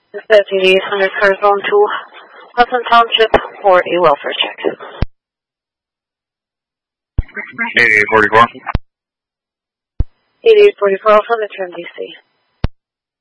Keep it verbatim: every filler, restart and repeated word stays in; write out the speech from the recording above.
Deputy Hundred Car Zone to Hudson Township for a welfare check. eighty-eight forty-four. eighty-eight forty-four, Alpha, return D C.